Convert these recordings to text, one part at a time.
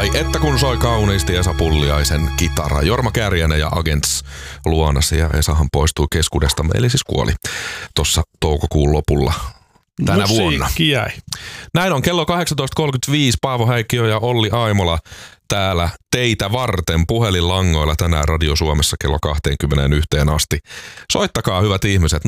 Ai että kun soi kauniisti Esa Pulliaisen kitara. Jorma Kääriäinen ja Agents luonasi ja Esahan poistui keskuudestamme, eli siis kuoli tuossa toukokuun lopulla tänä vuonna. Jäi. Näin on kello 18.35. Paavo Häikkiö ja Olli Aimola täällä teitä varten puhelinlangoilla tänään Radio Suomessa kello 21 asti. Soittakaa hyvät ihmiset,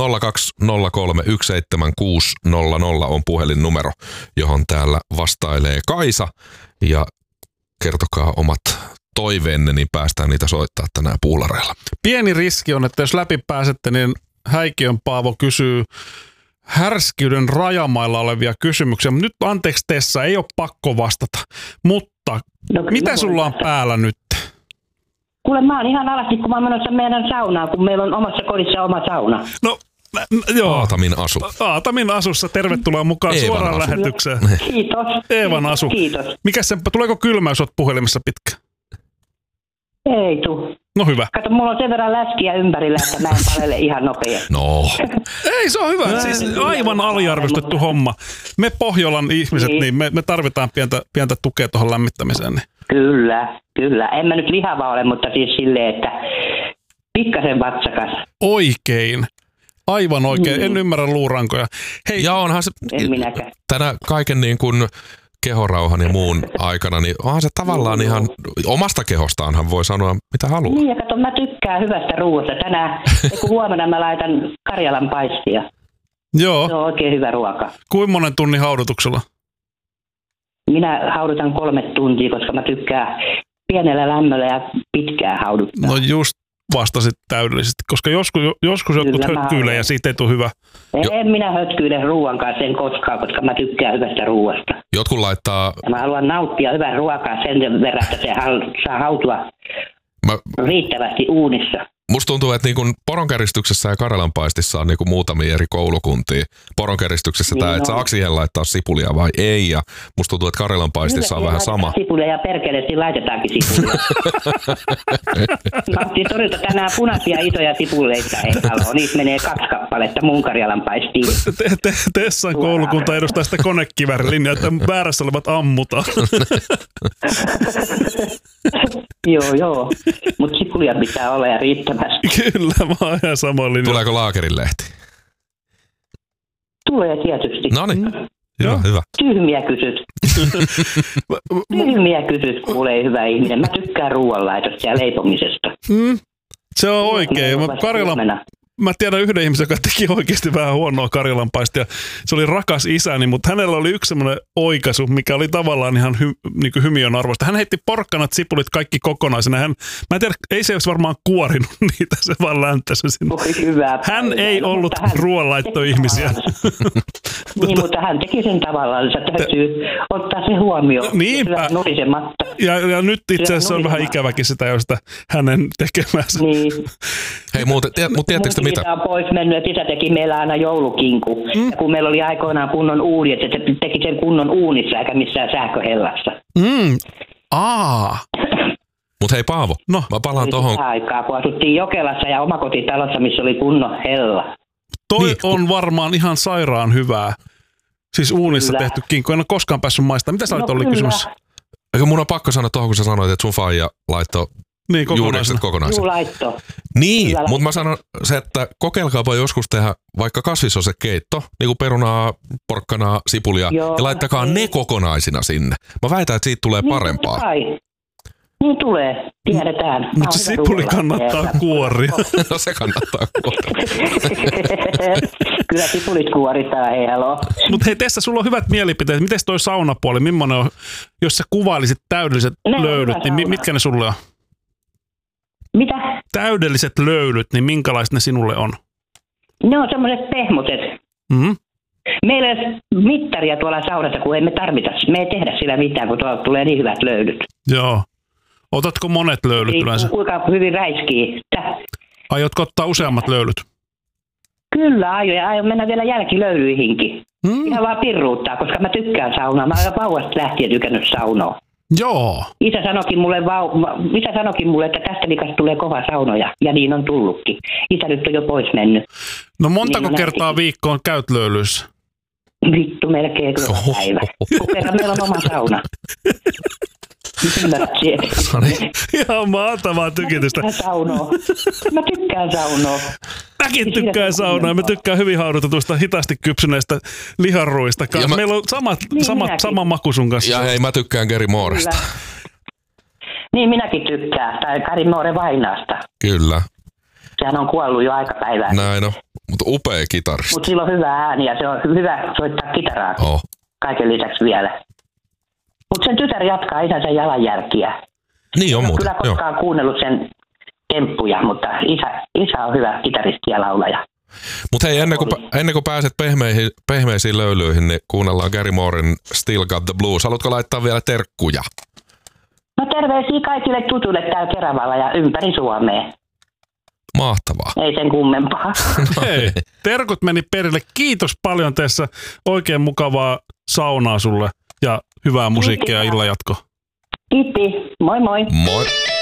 0203176600 on puhelinnumero, johon täällä vastailee Kaisa. Ja kertokaa omat toiveenne, niin päästään niitä soittaa tänään puulareilla. Pieni riski on, että jos läpi pääsette, niin Häikkiön Paavo kysyy härskiyden rajamailla olevia kysymyksiä. Nyt anteeksi Tessa, ei ole pakko vastata, mutta mitä sulla on päällä nyt? Kuule, mä oon ihan alasti, kun mä oon menossa meidän saunaan, kun meillä on omassa kodissa oma sauna. No, joo. Aatamin asu. Aatamin asussa, tervetuloa mukaan Eevan suoraan asu. lähetykseen. Kiitos. Eevan asu. Kiitos. Tuleeko kylmä, jos oot puhelimessa pitkä? Ei tuu. No hyvä. Kato, mulla on sen verran läskiä ympärillä, että mä en palele ihan nopeasti. No. Ei, se on hyvä. Siis aivan aliarvostettu homma. Me Pohjolan ihmiset, niin me tarvitaan pientä tukea tuohon lämmittämiseen. Niin. Kyllä. En mä nyt lihava ole, mutta siis silleen, että pikkasen vatsakas. Oikein. Aivan oikein. En ymmärrä luurankoja. Hei. Ja onhan se En minäkään. tänä kaiken niin kuin kehorauhan ja muun aikana, niin onhan se tavallaan ihan omasta kehostaanhan voi sanoa mitä haluaa. Niin, ja kato, mä tykkään hyvästä ruuasta. Tänään, kun huomenna mä laitan Karjalan paistia. Joo. Se on oikein hyvä ruoka. Kuinka monen tunnin haudutuksella? Minä haudutan 3 tuntia, koska mä tykkään pienellä lämmöllä ja pitkään hauduttaa. No just vastasit täydellisesti, koska joskus jotkut hötkyilee ja siitä ei tule hyvä. En minä hötkyile ruoan kanssa en koskaan, koska mä tykkään hyvästä ruoasta. Jotkut laittaa... Ja mä haluan nauttia hyvän ruokaa sen verran, että se saa hautua riittävästi uunissa. Musta tuntuu, että niin kuin poronkäristyksessä ja karjalanpaistissa on niin kuin muutamia eri koulukuntia. Poronkäristyksessä niin että saako siihen laittaa sipulia vai ei. Ja musta tuntuu, että karjalanpaistissa on vähän sama. Sipulia ja perkeleesti laitetaankin sipulia. Mä otin torilta tänään punaisia isoja sipuleita. Niitä menee 2 kappaletta mun karjalanpaistiin. Tessan koulukunta edustaa sitä konekiväärilinjaa, että väärässä olevat ammutaan. Joo. Mutta sipulia pitää olla ja riittävästi. Kyllä, mä oon ihan samoin linjalla. Tuleeko Laakerin-lehti? Tulee tietysti. Noniin. Joo, hyvä. Tyhmiä kysyt, kuulee hyvä ihminen. Mä tykkään ruoanlaitosta ja leipomisesta. Se on oikein. Mä tiedän yhden ihmisen, joka teki oikeasti vähän huonoa karjalanpaistia. Se oli rakas isäni, mutta hänellä oli yksi semmoinen oikaisu, mikä oli tavallaan ihan niin hymiön arvoista. Hän heitti porkkanat, sipulit, kaikki kokonaisena. Mä en tiedä, ei se olisi varmaan kuorinut niitä, se vaan länttäsi sinne. Hän ei ollut ruoanlaittoihmisiä. Niin, mutta hän teki sen tavallaan, että täytyy ottaa se huomioon. Niinpä. Ja nyt itse asiassa on vähän ikäväkin sitä, josta hänen tekemänsä. Niin. Hei, mutta tiedättekö te mitä? On pois mennyt, että isä teki meillä aina joulukinku. Ja kun meillä oli aikoinaan kunnon uuni, että se teki sen kunnon uunissa eikä missään sähköhellassa. Mutta hei Paavo, mä palaan tohon. Aikaa, kun asuttiin Jokelassa ja omakotitalossa, missä oli kunnon hella. Toi on varmaan ihan sairaan hyvää. Siis uunissa tehty kinkku. En ole koskaan päässyt maistamaan. Mitä sä olit Olli kysymässä? Eikö mun on pakko sanoa tuohon, kun sä sanoit, että sun faija laittoi juurekset kokonaisen. Laitto. Niin, mutta mä sanon se, että kokeilkaapa joskus tehdä vaikka kasvisosekeitto, niin kuin perunaa, porkkanaa, sipulia, ja laittakaa ne kokonaisina sinne. Mä väitän, että siitä tulee parempaa. Niin tulee, tiedetään. Mutta se sipuli kannattaa kuoria. No se kannattaa kuoria. Kyllä sipulit kuoritaan, hei haloo. Mutta hei Tessa, sulla on hyvät mielipiteet. Mites toi saunapuoli, millainen on, jos sä kuvailisit täydelliset löylyt, niin mitkä ne sulle on? Mitä? Täydelliset löylyt, niin minkälaiset ne sinulle on? Ne on semmoiset pehmoset. Meillä ei ole mittaria tuolla saunassa, kun emme tarvita. Me ei tehdä sillä mitään, kun tuolla tulee niin hyvät löylyt. Joo. Otatko monet löylyt yleensä? Kuinka hyvin räiskii. Aiotko ottaa useammat löylyt? Kyllä aion mennä vielä jälkilöylyihinkin. Ihan vaan pirruuttaa, koska mä tykkään saunaa. Mä olen vauvasta lähtien tykännyt saunoa. Joo. Isä sanoikin mulle, että tästä viikosta tulee kova saunoja, ja niin on tullutkin. Isä nyt on jo pois mennyt. No montako kertaa viikkoon käyt löylyissä? Vittu, melkein kyllä päivä. Kun meillä on oma sauna. Ihan mahtavaa tykitystä. Mä tykkään saunoa. Mäkin tykkään saunaa. Mä tykkään hyvin haudutetuista, hitaasti kypsyneistä lihanruista kanssa. Meillä on sama maku sun kanssa. Ja hei, mä tykkään Gary Mooresta. Niin, minäkin tykkään. Tai Gary Moore Vainaasta. Kyllä. Sehän on kuollut jo aikapäivää. Näin on. Mutta upea kitaristi. Mutta sillä on hyvä ääni ja se on hyvä soittaa kitaraa. Kaiken lisäksi vielä. Mutta sen tytär jatkaa isänsä jalanjälkiä. Niin on muuten. Kyllä koskaan kuunnellut sen temppuja, mutta isä on hyvä kitaristi ja laulaja. Mutta hei, ennen kuin pääset pehmeisiin löylyihin, niin kuunnellaan Gary Mooren Still Got the Blues. Haluatko laittaa vielä terkkuja? No terveisiä kaikille tutuille täällä Keravalla ja ympäri Suomea. Mahtavaa. Ei sen kummempaa. Hei, terkut meni perille. Kiitos paljon tässä. Oikein mukavaa saunaa sulle ja hyvää musiikkia ja illan jatkoa. Kiitti. Moi moi. Moi.